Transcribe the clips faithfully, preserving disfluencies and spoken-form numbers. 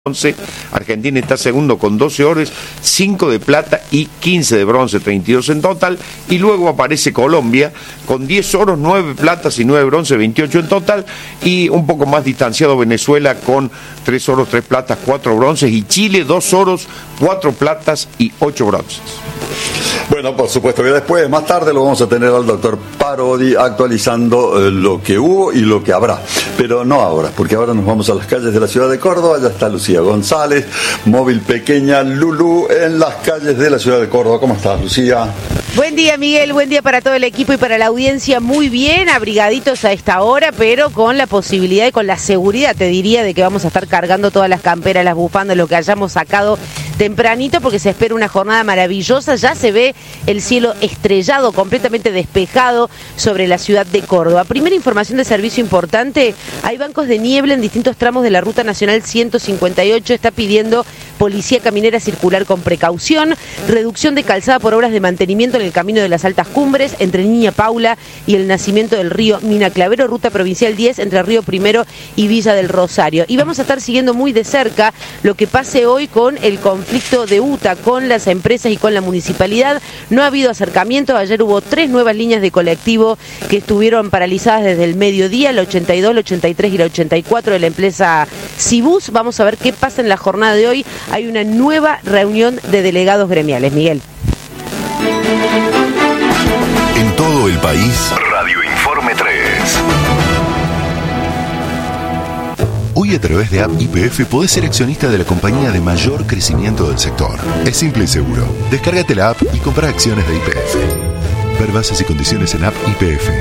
bronce. Argentina está segundo con doce oros, cinco de plata y quince de bronce, treinta y dos en total. Y luego aparece Colombia con diez oros, nueve platas y nueve bronce, veintiocho en total. Y un poco más distanciado Venezuela con tres oros, tres platas, cuatro bronces. Y Chile, dos oros, cuatro platas y ocho bronces. Bueno, por supuesto que después, más tarde, lo vamos a tener al doctor Parodi actualizando eh, lo que hubo y lo que habrá. Pero no ahora, porque ahora nos vamos a las calles de la ciudad de Córdoba. Ya está Lucía González, móvil pequeña Lulú, en las calles de la ciudad de Córdoba. ¿Cómo estás, Lucía? Buen día, Miguel, buen día para todo el equipo y para la audiencia. Muy bien, abrigaditos a esta hora, pero con la posibilidad y con la seguridad, te diría, de que vamos a estar cargando todas las camperas, las bufandas, lo que hayamos sacado tempranito, porque se espera una jornada maravillosa. Ya se ve el cielo estrellado, completamente despejado sobre la ciudad de Córdoba. Primera información de servicio importante: hay bancos de niebla en distintos tramos de la Ruta Nacional ciento cincuenta y ocho. Está pidiendo Policía Caminera circular con precaución. Reducción de calzada por obras de mantenimiento en el camino de las Altas Cumbres, entre Niña Paula y el nacimiento del río Mina Clavero. Ruta Provincial diez, entre Río Primero y Villa del Rosario. Y vamos a estar siguiendo muy de cerca lo que pase hoy con el conflicto de U T A, con las empresas y con la municipalidad. No ha habido acercamiento. Ayer hubo tres nuevas líneas de colectivo que estuvieron paralizadas desde el mediodía, la ochenta y dos, la ochenta y tres y la ochenta y cuatro de la empresa Cibus. Vamos a ver qué pasa en la jornada de hoy. Hay una nueva reunión de delegados gremiales. Miguel. En todo el país, Radio Informe tres. Hoy, a través de App Y P F, podés ser accionista de la compañía de mayor crecimiento del sector. Es simple y seguro. Descárgate la app y compra acciones de Y P F. Ver bases y condiciones en App Y P F.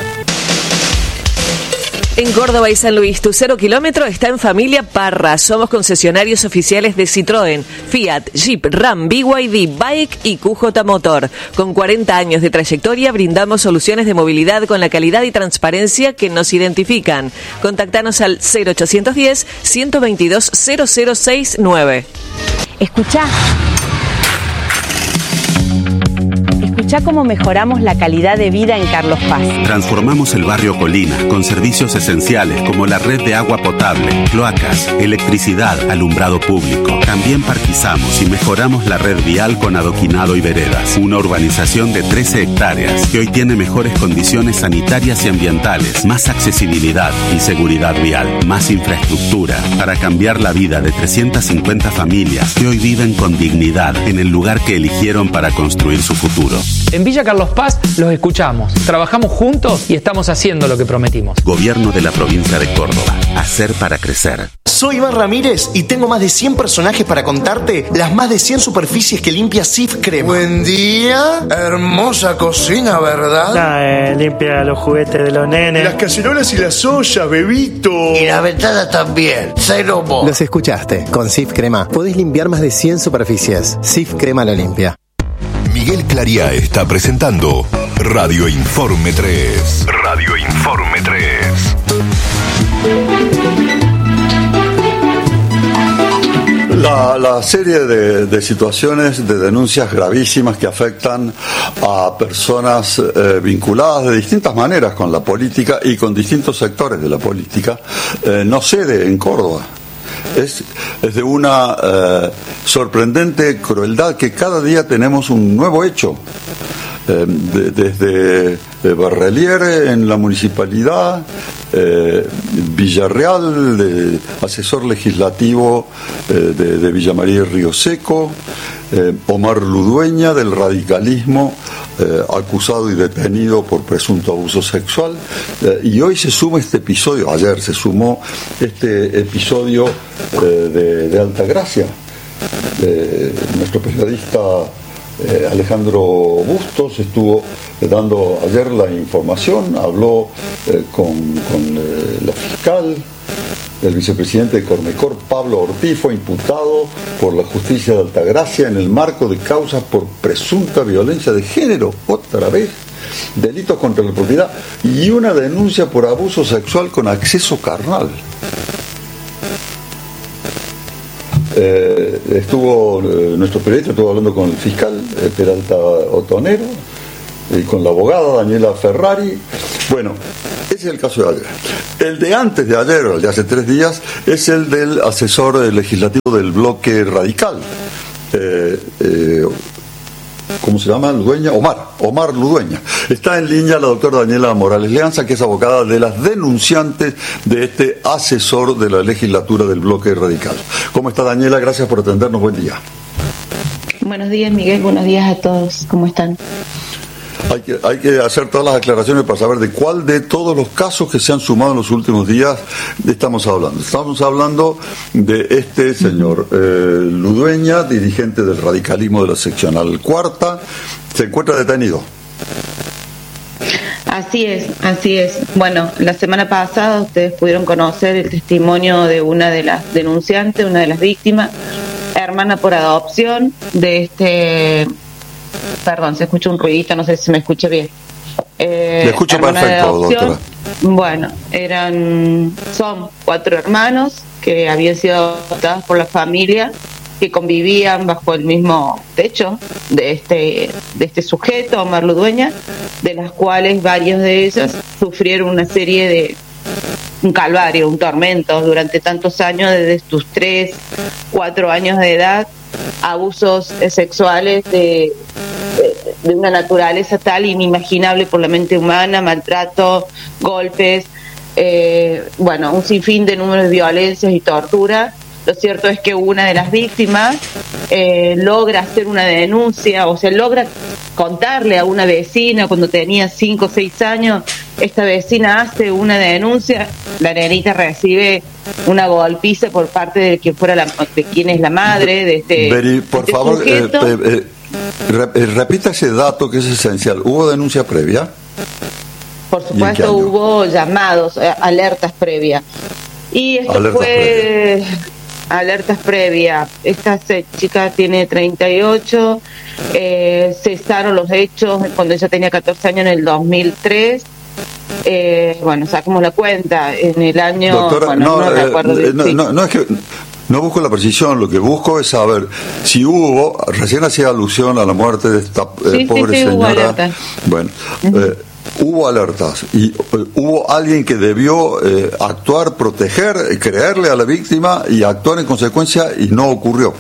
En Córdoba y San Luis, tu cero kilómetro está en Familia Parra. Somos concesionarios oficiales de Citroën, Fiat, Jeep, Ram, B Y D, Bike y Q J Motor. Con cuarenta años de trayectoria, brindamos soluciones de movilidad con la calidad y transparencia que nos identifican. Contactanos al cero ochocientos diez, ciento veintidós, cero cero sesenta y nueve. Escuchá. Escuchá cómo mejoramos la calidad de vida en Carlos Paz. Transformamos el barrio Colina con servicios esenciales como la red de agua potable, cloacas, electricidad, alumbrado público. También parquizamos y mejoramos la red vial con adoquinado y veredas. Una urbanización de trece hectáreas que hoy tiene mejores condiciones sanitarias y ambientales, más accesibilidad y seguridad vial, más infraestructura para cambiar la vida de trescientas cincuenta familias que hoy viven con dignidad en el lugar que eligieron para construir su futuro. En Villa Carlos Paz los escuchamos, trabajamos juntos y estamos haciendo lo que prometimos. Gobierno de la provincia de Córdoba. Hacer para crecer. Soy Iván Ramírez y tengo más de cien personajes para contarte las más de cien superficies que limpia Sif Crema. Buen día, hermosa cocina, ¿verdad? Ah, eh, limpia los juguetes de los nenes. Las cacerolas y las ollas, bebito. Y la ventana también, cero mo. Los escuchaste, con Sif Crema podés limpiar más de cien superficies. Sif Crema lo limpia. Miguel Claría está presentando Radio Informe tres. Radio Informe tres. La, la serie de, de situaciones, de denuncias gravísimas que afectan a personas eh, vinculadas de distintas maneras con la política y con distintos sectores de la política, eh, no cede en Córdoba. Es, es de una eh, sorprendente crueldad que cada día tenemos un nuevo hecho. Eh, de, desde de Barrelier en la municipalidad, eh, Villarreal, de asesor legislativo eh, de, de Villa María y Río Seco, eh, Omar Ludueña del radicalismo, eh, acusado y detenido por presunto abuso sexual, eh, y hoy se suma este episodio, ayer se sumó este episodio eh, de, de Altagracia. Eh, nuestro periodista Eh, Alejandro Bustos estuvo eh, dando ayer la información, habló eh, con, con eh, la fiscal, el vicepresidente de Cormecor, Pablo Ortiz, fue imputado por la justicia de Altagracia en el marco de causas por presunta violencia de género, otra vez, delitos contra la propiedad y una denuncia por abuso sexual con acceso carnal. Eh, estuvo eh, nuestro periodista estuvo hablando con el fiscal eh, Peralta Otonero, eh, con la abogada Daniela Ferrari. Bueno, ese es el caso de ayer. El de antes de ayer, o el de hace tres días, es el del asesor legislativo del bloque radical. Eh, eh, ¿Cómo se llama? Ludueña, Omar, Omar Ludueña. Está en línea la doctora Daniela Morales Leanza, que es abogada de las denunciantes de este asesor de la legislatura del bloque radical. ¿Cómo está, Daniela? Gracias por atendernos. Buen día. Buenos días, Miguel. Buenos días a todos. ¿Cómo están? Hay que, hay que hacer todas las aclaraciones para saber de cuál de todos los casos que se han sumado en los últimos días estamos hablando. Estamos hablando de este señor eh, Ludueña, dirigente del radicalismo de la seccional cuarta, se encuentra detenido. Así es, así es. Bueno, la semana pasada ustedes pudieron conocer el testimonio de una de las denunciantes, una de las víctimas, hermana por adopción de este... Perdón, se escucha un ruidito, no sé si me escucha bien. Eh, Me escucho perfecto, doctora. Bueno, eran, son cuatro hermanos que habían sido adoptados por la familia, que convivían bajo el mismo techo de este de este sujeto, Omar Ludueña, de las cuales varios de ellos sufrieron una serie de un calvario, un tormento durante tantos años, desde tus tres, cuatro años de edad, abusos sexuales de, de, de una naturaleza tal inimaginable por la mente humana, maltrato, golpes, eh, bueno, un sinfín de números de violencias y tortura. Lo cierto es que una de las víctimas eh, logra hacer una denuncia, o sea, logra contarle a una vecina cuando tenía cinco o seis años. Esta vecina hace una denuncia, la nenita recibe una golpiza por parte de que fuera la, de quien es la madre de este, Beri, por este favor, sujeto. Eh, eh, eh, repita ese dato que es esencial. ¿Hubo denuncia previa? Por supuesto, hubo llamados, eh, alertas previas. Y esto alertas fue... Previas. Alertas previas. Esta chica tiene treinta y ocho, eh, cesaron los hechos cuando ella tenía catorce años en el dos mil tres. Eh, bueno, sacamos la cuenta en el año. Doctora, bueno, no, no, eh, recuerdo de, no, sí. no, no es que no busco la precisión, lo que busco es saber si hubo, recién hacía alusión a la muerte de esta eh, sí, pobre sí, sí, señora. Bueno, uh-huh. eh, hubo alertas y eh, hubo alguien que debió eh, actuar, proteger, creerle a la víctima y actuar en consecuencia, y no ocurrió.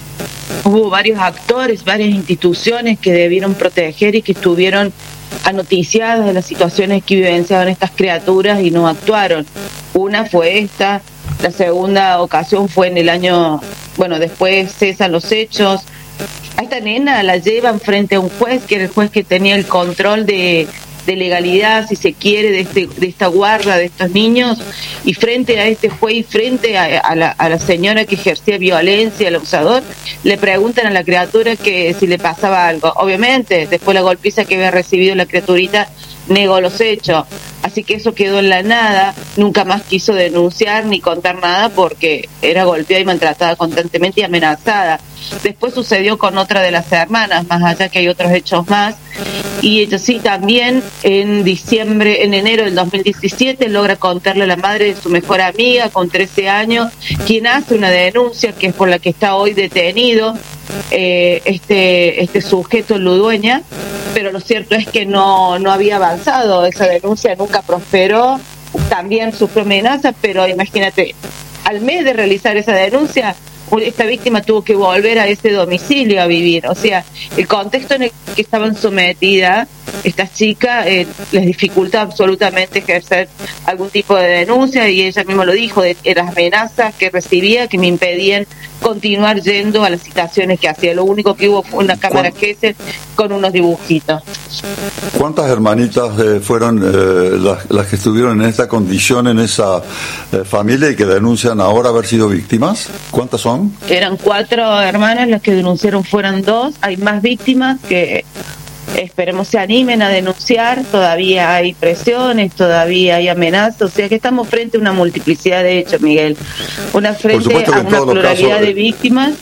Hubo varios actores, varias instituciones que debieron proteger y que estuvieron anoticiadas de las situaciones que vivenciaban estas criaturas y no actuaron. Una fue esta, la segunda ocasión fue en el año, bueno, después cesan los hechos. A esta nena la llevan frente a un juez, que era el juez que tenía el control de, de legalidad, si se quiere, de este de esta guarda de estos niños, y frente a este juez y frente a, a, la, a la señora que ejercía violencia, al abusador, le preguntan a la criatura que si le pasaba algo. Obviamente, después la golpiza que había recibido la criaturita, negó los hechos. Así que eso quedó en la nada, nunca más quiso denunciar ni contar nada porque era golpeada y maltratada constantemente y amenazada. Después sucedió con otra de las hermanas, más allá que hay otros hechos más, y ella sí también en diciembre, en enero del dos mil diecisiete logra contarle a la madre de su mejor amiga con trece años, quien hace una denuncia que es por la que está hoy detenido eh, este este sujeto Ludueña, pero lo cierto es que no, no había avanzado, esa denuncia nunca prosperó, también sufrió amenazas, pero imagínate, al mes de realizar esa denuncia, esta víctima tuvo que volver a ese domicilio a vivir. O sea, el contexto en el que estaban sometidas estas chicas eh, les dificulta absolutamente ejercer algún tipo de denuncia, y ella misma lo dijo, de, de las amenazas que recibía que me impedían continuar yendo a las citaciones que hacía. Lo único que hubo fue una cámara Gesell con unos dibujitos. ¿Cuántas hermanitas eh, fueron eh, las, las que estuvieron en esta condición, en esa eh, familia, y que denuncian ahora haber sido víctimas? ¿Cuántas son? Eran cuatro hermanas, las que denunciaron fueron dos. Hay más víctimas que esperemos se animen a denunciar. Todavía hay presiones, todavía hay amenazas, o sea que estamos frente a una multiplicidad de hechos, Miguel. Una frente a una pluralidad caso, de víctimas.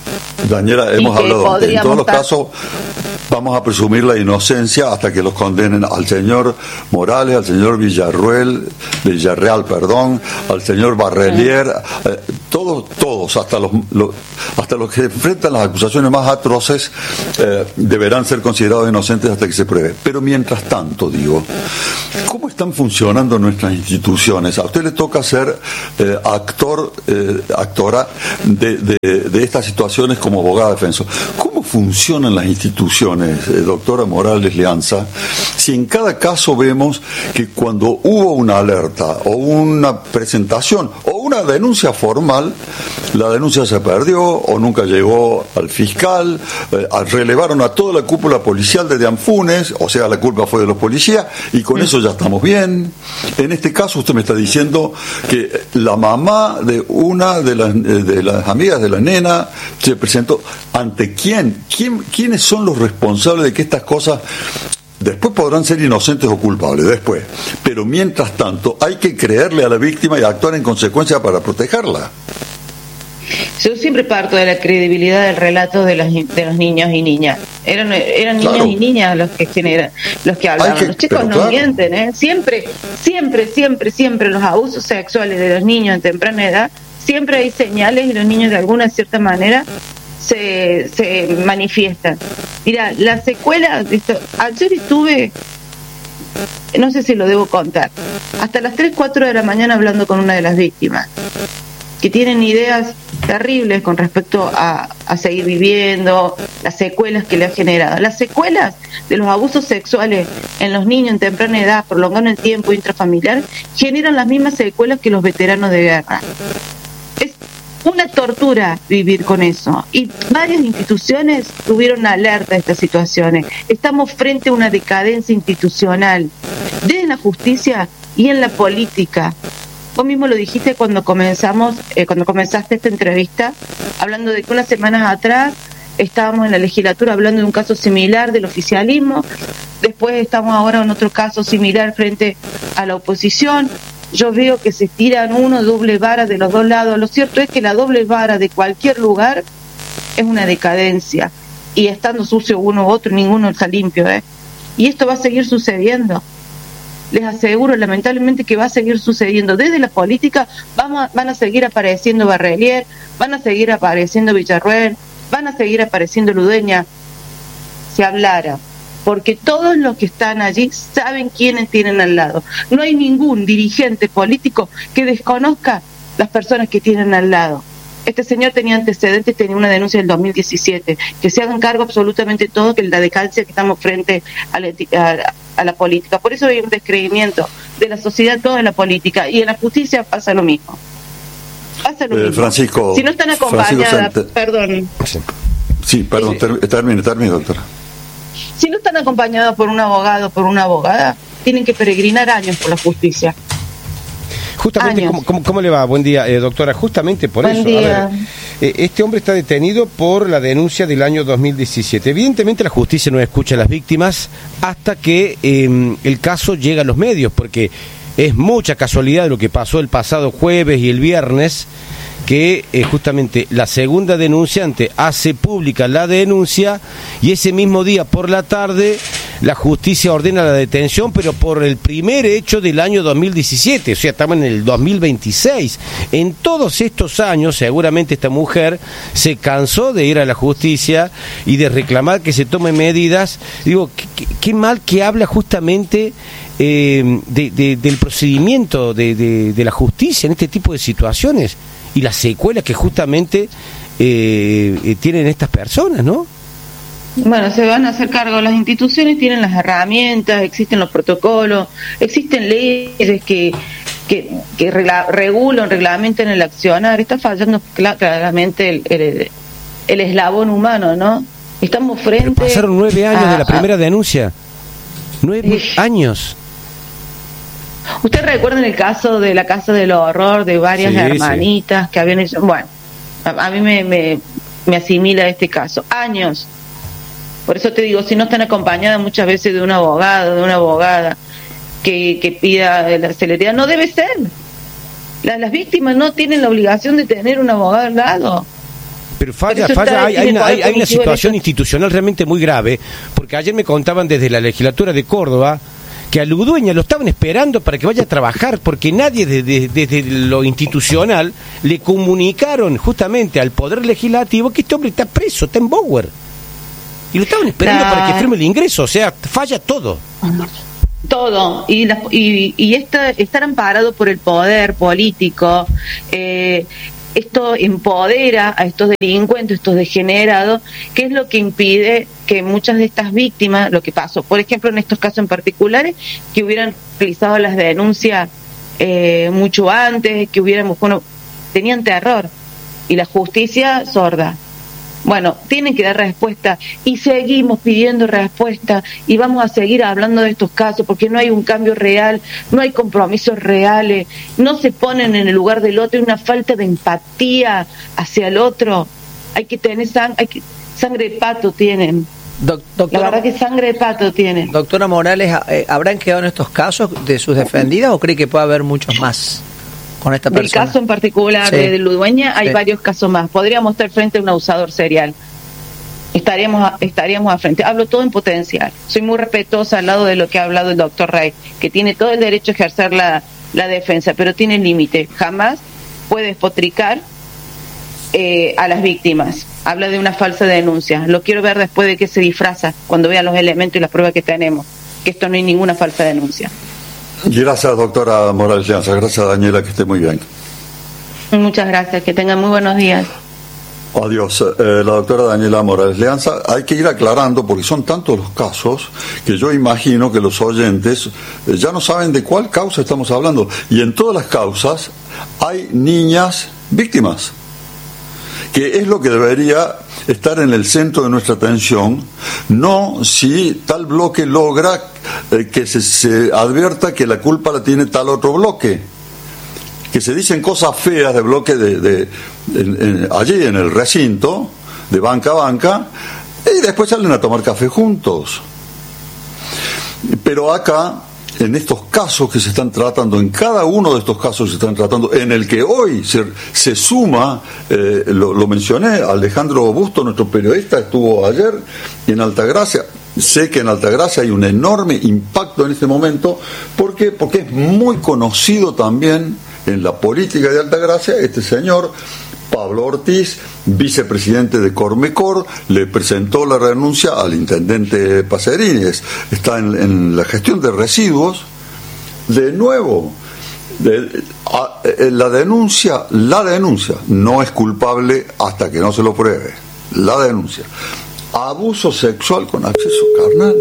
Daniela, hemos que hablado antes. En todos los estar... casos vamos a presumir la inocencia hasta que los condenen al señor Morales, al señor Villarreal, Villarreal, perdón, al señor Barrelier, eh, todos, todos, hasta los, los, hasta los que enfrentan las acusaciones más atroces, eh, deberán ser considerados inocentes hasta que se pruebe. Pero mientras tanto, digo, ¿cómo están funcionando nuestras instituciones? A usted le toca ser eh, actor, eh, actora de, de, de estas situaciones como abogada defensor. ¿Cómo funcionan las instituciones, eh, doctora Morales Leanza, si en cada caso vemos que cuando hubo una alerta o una presentación o una denuncia formal, la denuncia se perdió o nunca llegó al fiscal, eh, relevaron a toda la cúpula policial desde Anfunes, o sea, la culpa fue de los policías, y con eso ya estamos bien? En este caso usted me está diciendo que la mamá de una de las, de las amigas de la nena se presentó. ¿Ante quién? ¿Quién? ¿Quiénes son los responsables de que estas cosas después podrán ser inocentes o culpables? Después. Pero mientras tanto hay que creerle a la víctima y actuar en consecuencia para protegerla. Yo siempre parto de la credibilidad del relato de los, de los niños y niñas. Eran, eran niños claro. y niñas los que generan, los que hablaban. Que, los chicos no claro. mienten, ¿eh? Siempre, siempre, siempre, siempre los abusos sexuales de los niños en temprana edad, siempre hay señales y los niños de alguna cierta manera se, se manifiestan. Mira, la secuela de esto, ayer estuve, no sé si lo debo contar, hasta las tres, cuatro de la mañana hablando con una de las víctimas, que tienen ideas terribles con respecto a, a seguir viviendo, las secuelas que le ha generado. Las secuelas de los abusos sexuales en los niños en temprana edad, prolongando el tiempo intrafamiliar, generan las mismas secuelas que los veteranos de guerra. Es una tortura vivir con eso. Y varias instituciones tuvieron alerta de estas situaciones. Estamos frente a una decadencia institucional, desde la justicia y en la política. Vos mismo lo dijiste cuando comenzamos, eh, cuando comenzaste esta entrevista, hablando de que unas semanas atrás estábamos en la legislatura hablando de un caso similar del oficialismo, después estamos ahora en otro caso similar frente a la oposición. Yo veo que se tiran uno doble vara de los dos lados. Lo cierto es que la doble vara de cualquier lugar es una decadencia, y estando sucio uno u otro, ninguno está limpio, ¿eh? Y esto va a seguir sucediendo. Les aseguro, lamentablemente, que va a seguir sucediendo. Desde la política vamos a, van a seguir apareciendo Barrelier, van a seguir apareciendo Villarreal, van a seguir apareciendo Ludeña, si hablara. Porque todos los que están allí saben quiénes tienen al lado. No hay ningún dirigente político que desconozca las personas que tienen al lado. Este señor tenía antecedentes, tenía una denuncia del dos mil diecisiete. Que se hagan cargo absolutamente todo, que la decadencia que estamos frente a la, a, a la política. Por eso hay un descreimiento de la sociedad toda en la política, y en la justicia pasa lo mismo. Pasa lo eh, mismo. Francisco, si no están acompañadas, perdón. Sí, sí perdón, ter, termine, termine, doctora. Si no están acompañados por un abogado, por una abogada, tienen que peregrinar años por la justicia. Justamente, ¿cómo, cómo, ¿cómo le va? Buen día, eh, doctora. Justamente por Buen eso, día. a ver, eh, este hombre está detenido por la denuncia del año dos mil diecisiete. Evidentemente la justicia no escucha a las víctimas hasta que eh, el caso llega a los medios, porque es mucha casualidad lo que pasó el pasado jueves y el viernes, que eh, justamente la segunda denunciante hace pública la denuncia, y ese mismo día por la tarde la justicia ordena la detención, pero por el primer hecho del año dos mil diecisiete, o sea, estamos en el dos mil veintiséis. En todos estos años, seguramente esta mujer se cansó de ir a la justicia y de reclamar que se tomen medidas. Digo, qué, qué mal que habla justamente eh, de, de, del procedimiento de, de, de la justicia en este tipo de situaciones, y las secuelas que justamente eh, eh, tienen estas personas, ¿no? Bueno, se van a hacer cargo. Las instituciones tienen las herramientas, existen los protocolos, existen leyes que que, que regla, regulan, reglamentan el accionar. Está fallando claramente el, el, el eslabón humano, ¿no? Estamos frente... Pero pasaron nueve años a, de la primera a, denuncia. Nueve eh, años. ¿Usted recuerda el caso de la Casa del Horror, de varias sí, hermanitas sí. que habían hecho... Bueno, a, a mí me, me, me asimila este caso. Años. Por eso te digo, si no están acompañadas muchas veces de un abogado, de una abogada que, que pida la celeridad, no debe ser. La, las víctimas no tienen la obligación de tener un abogado al lado. Pero falla, Pero falla, está, hay, hay, una, hay, hay una situación hecho. institucional realmente muy grave, porque ayer me contaban desde la legislatura de Córdoba que a Ludueña lo estaban esperando para que vaya a trabajar, porque nadie desde, desde lo institucional le comunicaron justamente al Poder Legislativo que este hombre está preso, está en Bower. Y lo estaban esperando La... para que firme el ingreso, o sea, falla todo. Todo, y, la, y, y esta, estar amparado por el poder político, eh, esto empodera a estos delincuentes, estos degenerados, que es lo que impide que muchas de estas víctimas, lo que pasó, por ejemplo, en estos casos en particulares, que hubieran realizado las denuncias eh, mucho antes, que hubieran, bueno, tenían terror, y la justicia sorda. Bueno, tienen que dar respuesta y seguimos pidiendo respuesta y vamos a seguir hablando de estos casos porque no hay un cambio real, no hay compromisos reales, no se ponen en el lugar del otro, hay una falta de empatía hacia el otro. Hay que tener sang hay que, sangre de pato tienen. Doc, doctora, La verdad que sangre de pato tienen. Doctora Morales, eh, ¿habrán quedado en estos casos de sus defendidas o cree que puede haber muchos más con esta persona? Del caso en particular sí. de Ludueña hay sí. varios casos más. Podríamos estar frente a un abusador serial. Estaríamos a, estaríamos a frente. Hablo todo en potencial. Soy muy respetuosa al lado de lo que ha hablado el doctor Rey, que tiene todo el derecho a ejercer la, la defensa, pero tiene límite. Jamás puede despotricar eh, a las víctimas. Habla de una falsa denuncia. Lo quiero ver después de que se disfraza, cuando vea los elementos y las pruebas que tenemos, que esto no hay ninguna falsa denuncia. Gracias, doctora Morales Leanza. Gracias, Daniela, que esté muy bien. Muchas gracias, que tengan muy buenos días. Adiós. Eh, la doctora Daniela Morales Leanza. Hay que ir aclarando, porque son tantos los casos, que yo imagino que los oyentes eh, ya no saben de cuál causa estamos hablando. Y en todas las causas hay niñas víctimas, que es lo que debería estar en el centro de nuestra atención, no si tal bloque logra eh, que se, se advierta que la culpa la tiene tal otro bloque, que se dicen cosas feas de bloque de, de, de, de allí en el recinto, de banca a banca, y después salen a tomar café juntos. Pero acá, en estos casos que se están tratando, en cada uno de estos casos que se están tratando, en el que hoy se, se suma, eh, lo, lo mencioné, Alejandro Busto, nuestro periodista, estuvo ayer en Altagracia. Sé que en Altagracia hay un enorme impacto en este momento. ¿Por qué? Porque es muy conocido también en la política de Altagracia este señor Pablo Ortiz, vicepresidente de Cormecor, le presentó la renuncia al intendente Pacerini. Está en, en la gestión de residuos. De nuevo, de, a, la denuncia, la denuncia no es culpable hasta que no se lo pruebe. La denuncia. Abuso sexual con acceso carnal.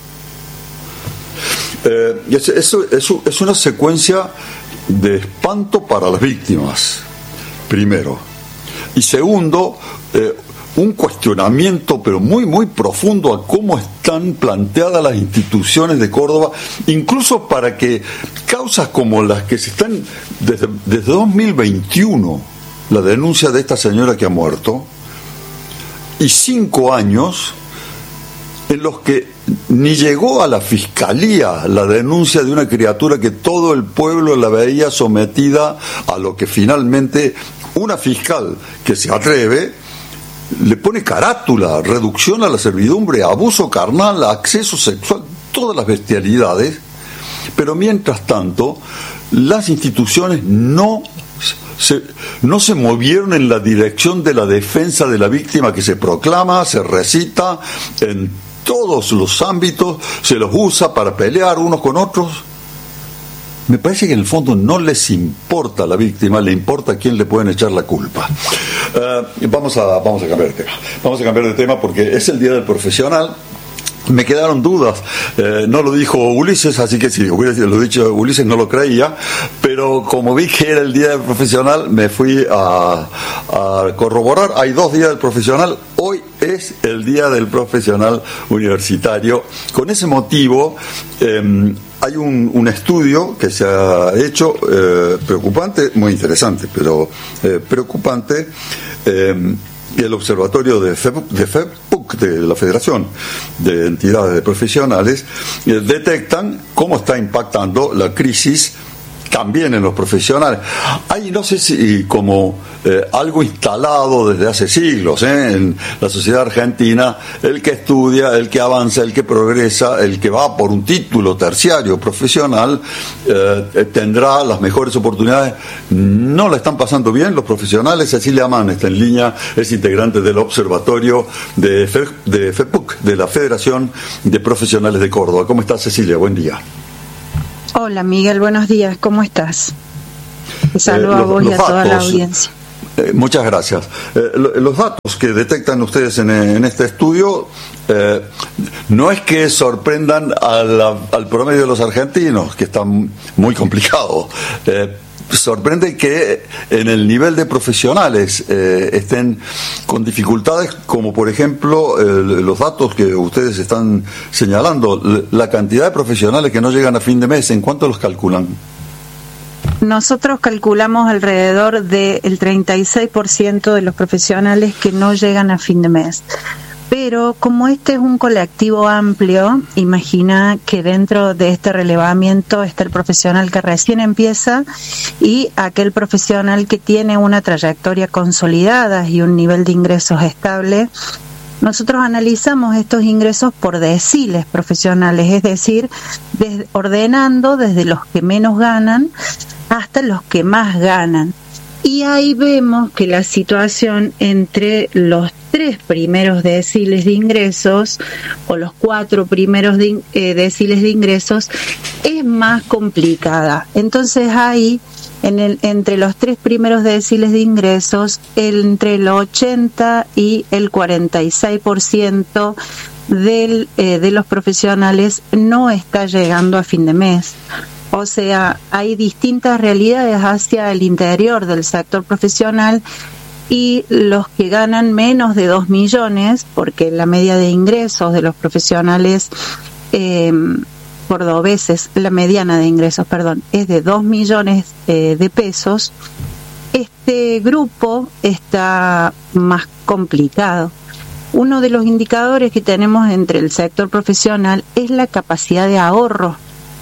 Eh, eso, eso, eso es una secuencia de espanto para las víctimas, primero. Y segundo, eh, un cuestionamiento, pero muy, muy profundo, a cómo están planteadas las instituciones de Córdoba, incluso para que causas como las que se están desde, desde dos mil veintiuno, la denuncia de esta señora que ha muerto, y cinco años en los que ni llegó a la fiscalía la denuncia de una criatura que todo el pueblo la veía sometida a lo que finalmente una fiscal que se atreve le pone carátula, reducción a la servidumbre, abuso carnal, acceso sexual, todas las bestialidades. Pero mientras tanto, las instituciones no se, no se movieron en la dirección de la defensa de la víctima que se proclama, se recita en todos los ámbitos, se los usa para pelear unos con otros. Me parece que en el fondo no les importa a la víctima, le importa a quién le pueden echar la culpa. Uh, vamos a, vamos a cambiar de tema. Vamos a cambiar de tema porque es el Día del Profesional. Me quedaron dudas, eh, no lo dijo Ulises, así que si hubiera lo dicho Ulises no lo creía, pero como vi que era el Día del Profesional, me fui a, a corroborar. Hay dos días del profesional, hoy es el Día del Profesional Universitario. Con ese motivo, eh, hay un, un estudio que se ha hecho, eh, preocupante, muy interesante, pero eh, preocupante, eh, el observatorio de FEPUC, de FEPUC, de la Federación de Entidades de Profesionales, eh, detectan cómo está impactando la crisis también en los profesionales. Hay, no sé si como eh, algo instalado desde hace siglos ¿eh? en la sociedad argentina, el que estudia, el que avanza, el que progresa, el que va por un título terciario profesional, eh, tendrá las mejores oportunidades. No la están pasando bien los profesionales. Cecilia Mann está en línea, es integrante del observatorio de, Fe, de FEPUC, de la Federación de Profesionales de Córdoba. ¿Cómo estás, Cecilia? Buen día. Hola, Miguel, buenos días, ¿cómo estás? Te saludo eh, los, a vos y a datos, toda la audiencia. Eh, muchas gracias. Eh, los datos que detectan ustedes en, en este estudio eh, no es que sorprendan a la, al promedio de los argentinos, que está muy complicado. Eh, sorprende que en el nivel de profesionales eh, estén con dificultades, como por ejemplo eh, los datos que ustedes están señalando, la cantidad de profesionales que no llegan a fin de mes. ¿En cuánto los calculan? Nosotros calculamos alrededor del treinta y seis por ciento de los profesionales que no llegan a fin de mes. Pero como este es un colectivo amplio, imagina que dentro de este relevamiento está el profesional que recién empieza y aquel profesional que tiene una trayectoria consolidada y un nivel de ingresos estable. Nosotros analizamos estos ingresos por deciles profesionales, es decir, desde, ordenando desde los que menos ganan hasta los que más ganan. Y ahí vemos que la situación entre los tres primeros deciles de ingresos o los cuatro primeros de, eh, deciles de ingresos es más complicada. Entonces ahí, en el, entre los tres primeros deciles de ingresos, el, entre el ochenta y el cuarenta y seis por ciento del, eh, de los profesionales no está llegando a fin de mes. O sea, hay distintas realidades hacia el interior del sector profesional y los que ganan menos de dos millones, porque la media de ingresos de los profesionales eh, cordobeses, la mediana de ingresos, perdón, es de dos millones eh, de pesos, este grupo está más complicado. Uno de los indicadores que tenemos entre el sector profesional es la capacidad de ahorro.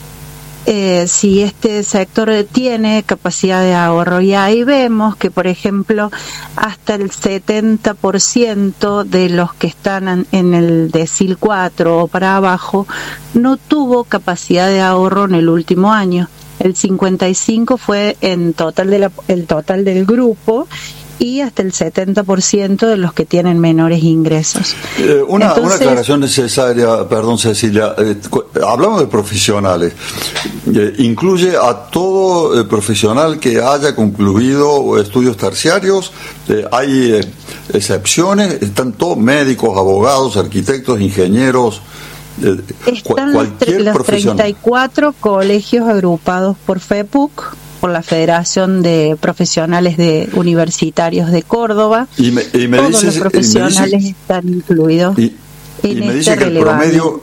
Eh, si este sector tiene capacidad de ahorro, y ahí vemos que, por ejemplo, hasta el setenta por ciento de los que están en el decil cuatro o para abajo no tuvo capacidad de ahorro en el último año. El cincuenta y cinco por ciento fue en total de la, el total del grupo, y hasta el setenta por ciento de los que tienen menores ingresos. Eh, una, Entonces, una aclaración necesaria, perdón, Cecilia, eh, hablamos de profesionales, eh, ¿incluye a todo eh, profesional que haya concluido estudios terciarios? Eh, ¿Hay eh, excepciones? ¿Están todos médicos, abogados, arquitectos, ingenieros? Eh, Están cualquier los, los treinta y cuatro colegios agrupados por FEPUC, por la Federación de Profesionales de Universitarios de Córdoba. Y me, y me Todos dices, los profesionales y me dice, están incluidos y, en y me este dice que el promedio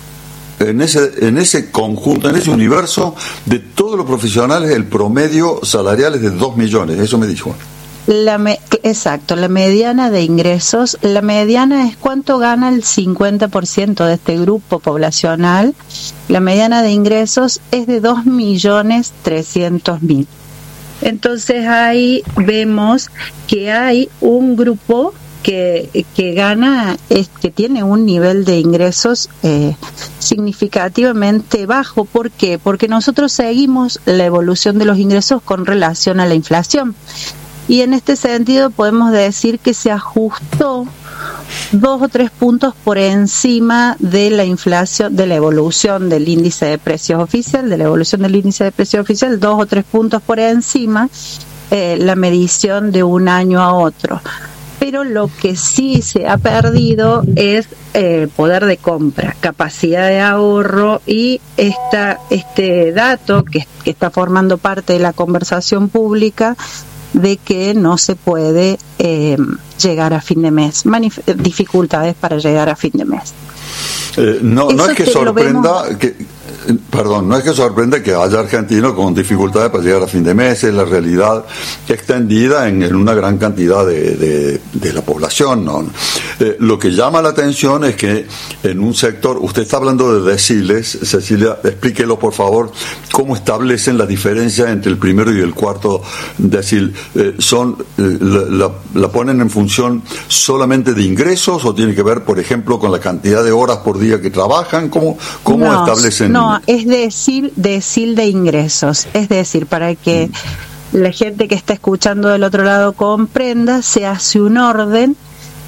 en ese en ese conjunto, en ese universo de todos los profesionales, el promedio salarial es de dos millones, eso me dijo. La me, exacto, la mediana de ingresos, la mediana es cuánto gana el cincuenta por ciento de este grupo poblacional. La mediana de ingresos es de dos millones trescientos mil. Entonces ahí vemos que hay un grupo que, que gana, es, que tiene un nivel de ingresos eh, significativamente bajo. ¿Por qué? Porque nosotros seguimos la evolución de los ingresos con relación a la inflación. Y en este sentido podemos decir que se ajustó dos o tres puntos por encima de la inflación, de la evolución del índice de precios oficial, de la evolución del índice de precios oficial, dos o tres puntos por encima eh, la medición de un año a otro. Pero lo que sí se ha perdido es eh, poder de compra, capacidad de ahorro, y esta, este dato que, que está formando parte de la conversación pública de que no se puede eh, llegar a fin de mes, Manif- dificultades para llegar a fin de mes. Eh, no, no es que sorprenda que, perdón, no es que sorprenda que haya argentinos con dificultades para llegar a fin de mes, es la realidad extendida en, en una gran cantidad de, de, de la población, ¿no? Eh, lo que llama la atención es que en un sector, usted está hablando de deciles, Cecilia, explíquelo por favor, cómo establecen la diferencia entre el primero y el cuarto decil. Eh, son eh, la, la, ¿La ponen en función solamente de ingresos o tiene que ver, por ejemplo, con la cantidad de horas por día que trabajan? ¿Cómo, cómo no, establecen? No, es decil, decil de ingresos, es decir, para que mm. la gente que está escuchando del otro lado comprenda, se hace un orden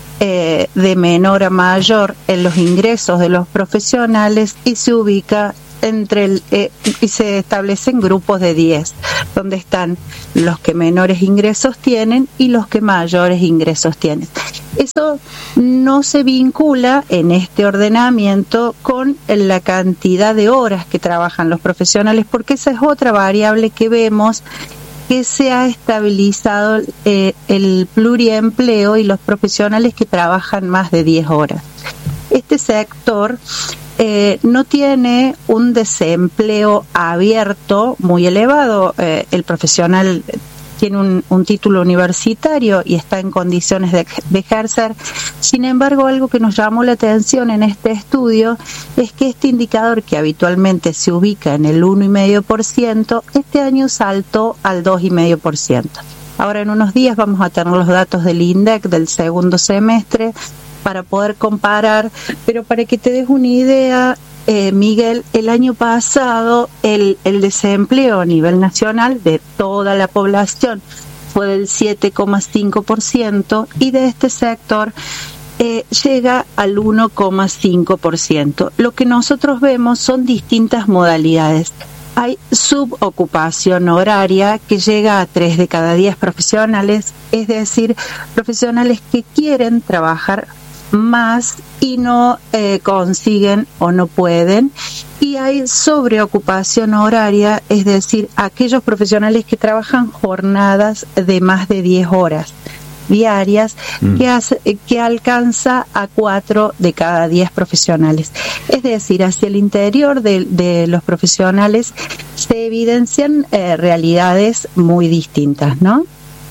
eh, de menor a mayor en los ingresos de los profesionales y se ubica entre el, eh, y se establecen grupos de diez, donde están los que menores ingresos tienen y los que mayores ingresos tienen. Eso no se vincula en este ordenamiento con la cantidad de horas que trabajan los profesionales, porque esa es otra variable que vemos, que se ha estabilizado eh, el pluriempleo y los profesionales que trabajan más de diez horas. Este sector eh, no tiene un desempleo abierto muy elevado. Eh, el profesional tiene un, un título universitario y está en condiciones de, de ejercer. Sin embargo, algo que nos llamó la atención en este estudio es que este indicador, que habitualmente se ubica en el uno coma cinco por ciento, este año saltó al dos coma cinco por ciento. Ahora en unos días vamos a tener los datos del INDEC del segundo semestre para poder comparar, pero para que te des una idea, eh, Miguel, el año pasado el, el desempleo a nivel nacional de toda la población fue del siete coma cinco por ciento y de este sector eh, llega al uno coma cinco por ciento. Lo que nosotros vemos son distintas modalidades. Hay subocupación horaria que llega a tres de cada diez profesionales, es decir, profesionales que quieren trabajar más y no eh, consiguen o no pueden. Y hay sobreocupación horaria, es decir, aquellos profesionales que trabajan jornadas de más de diez horas diarias, mm. que, hace, que alcanza a cuatro de cada diez profesionales. Es decir, hacia el interior de, de los profesionales se evidencian eh, realidades muy distintas, ¿no?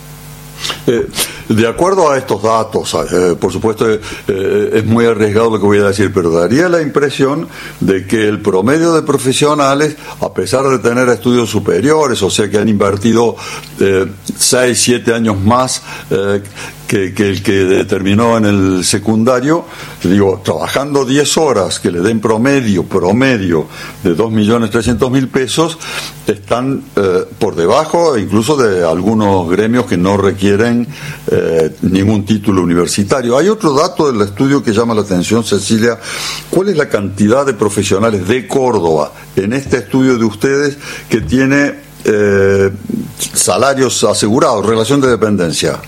Eh, de acuerdo a estos datos, eh, por supuesto eh, eh, es muy arriesgado lo que voy a decir, pero daría la impresión de que el promedio de profesionales, a pesar de tener estudios superiores, o sea que han invertido eh, seis, siete años más eh, que, que el que terminó en el secundario, digo, trabajando diez horas, que le den promedio, promedio de dos millones trescientos mil pesos, están eh, por debajo incluso de algunos gremios que no requieren eh, ningún título universitario. Hay otro dato del estudio que llama la atención, Cecilia. ¿Cuál es la cantidad de profesionales de Córdoba en este estudio de ustedes que tiene eh, salarios asegurados, relación de dependencia?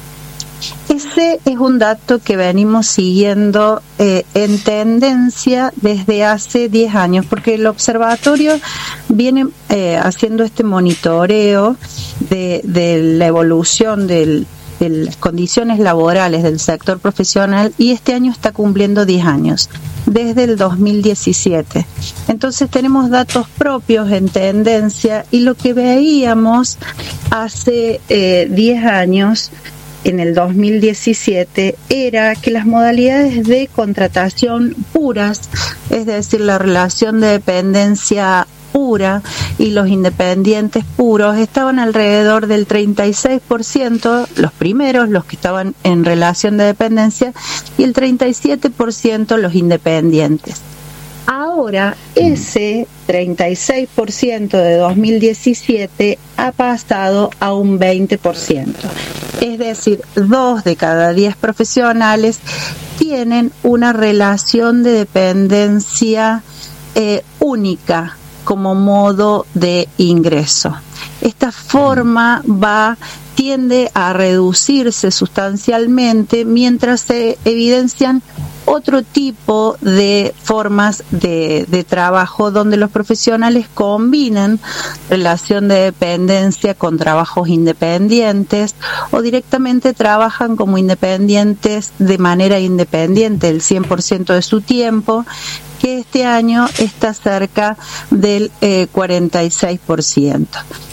Ese es un dato que venimos siguiendo eh, en tendencia desde hace diez años, porque el observatorio viene eh, haciendo este monitoreo de, de la evolución del, de las condiciones laborales del sector profesional, y este año está cumpliendo diez años, desde el dos mil diecisiete. Entonces tenemos datos propios en tendencia, y lo que veíamos hace eh, diez años, en el dos mil diecisiete, era que las modalidades de contratación puras, es decir, la relación de dependencia pura y los independientes puros, estaban alrededor del treinta y seis por ciento, los primeros, los que estaban en relación de dependencia, y el treinta y siete por ciento los independientes. Ahora, ese treinta y seis por ciento de dos mil diecisiete ha pasado a un veinte por ciento. Es decir, dos de cada diez profesionales tienen una relación de dependencia eh, única como modo de ingreso. Esta forma va tiende a reducirse sustancialmente mientras se evidencian otro tipo de formas de, de trabajo donde los profesionales combinan relación de dependencia con trabajos independientes, o directamente trabajan como independientes de manera independiente el cien por ciento de su tiempo, que este año está cerca del eh, cuarenta y seis por ciento.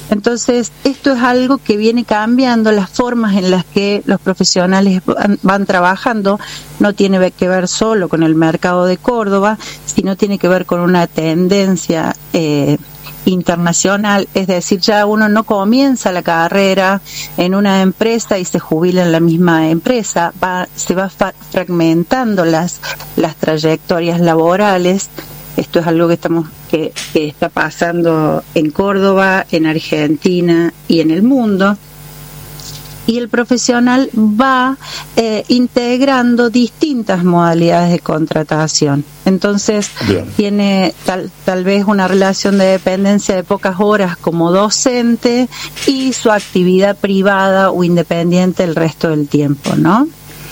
Entonces, esto es algo que viene cambiando las formas en las que los profesionales van, van trabajando. No tiene que ver solo con el mercado de Córdoba, sino tiene que ver con una tendencia eh, internacional. Es decir, ya uno no comienza la carrera en una empresa y se jubila en la misma empresa, va, se va fa- fragmentando las, las trayectorias laborales. Esto es algo que estamos que, que está pasando en Córdoba, en Argentina y en el mundo. Y el profesional va eh, integrando distintas modalidades de contratación. Entonces, Bien. tiene tal, tal vez una relación de dependencia de pocas horas como docente y su actividad privada o independiente el resto del tiempo, ¿no?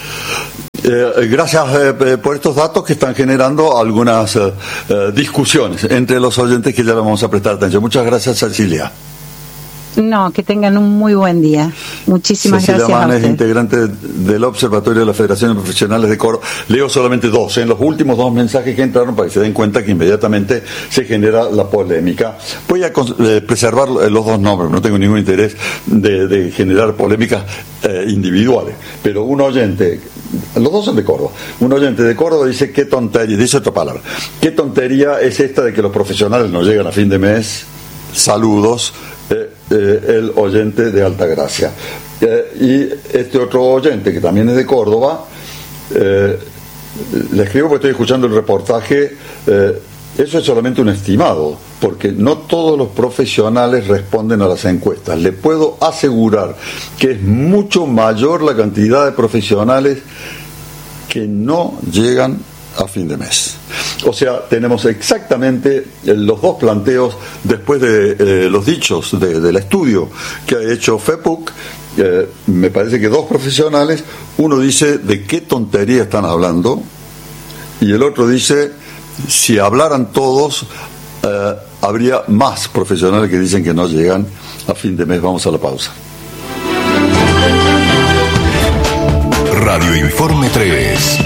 Eh, gracias eh, por estos datos que están generando algunas eh, eh, discusiones entre los oyentes que ya le vamos a prestar atención. Muchas gracias, Cecilia. No, que tengan un muy buen día. Muchísimas Cecilia gracias Mann a es usted. integrante del Observatorio de la Federación de Profesionales de Córdoba. Leo solamente dos, en los últimos dos mensajes que entraron para que se den cuenta que inmediatamente se genera la polémica. Voy a eh, preservar los dos nombres, no tengo ningún interés de, de generar polémicas eh, individuales, pero un oyente, los dos son de Córdoba, un oyente de Córdoba dice qué tontería, dice otra palabra, qué tontería es esta de que los profesionales no llegan a fin de mes. Saludos. Eh, eh, el oyente de Altagracia. Eh, y este otro oyente, que también es de Córdoba, eh, le escribo porque estoy escuchando el reportaje, eh, eso es solamente un estimado, porque no todos los profesionales responden a las encuestas. Le puedo asegurar que es mucho mayor la cantidad de profesionales que no llegan a fin de mes. O sea, tenemos exactamente los dos planteos después de eh, los dichos de, del estudio que ha hecho FEPUC. Eh, me parece que dos profesionales, uno dice de qué tontería están hablando y el otro dice si hablaran todos eh, habría más profesionales que dicen que no llegan a fin de mes. Vamos a la pausa. Radio Informe tres.